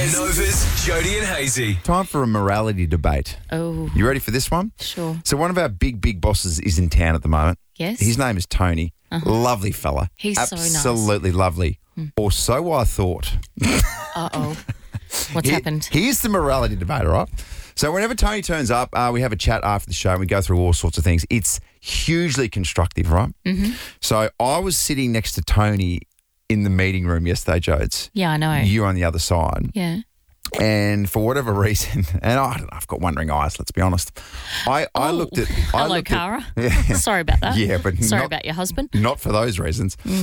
Nova's Jody and Hazy. Time for a morality debate. Oh, You ready for this one? sure. So one of our big bosses is in town at the moment. Yes. His name is Tony. Lovely fella. He's so nice. Absolutely lovely. Or so I thought. Uh-oh. What's happened? Here's the morality debate, all right? So whenever Tony turns up, we have a chat after the show and we go through all sorts of things. It's hugely constructive, right? Mm-hmm. So I was sitting next to Tony in the meeting room yesterday, Jodes. Yeah, I know. You on the other side. Yeah. And for whatever reason, and I don't know, I've got wandering eyes, let's be honest. I looked at... Hello, Cara. Yeah. Sorry about that. Yeah, but Sorry not- about your husband. Not for those reasons.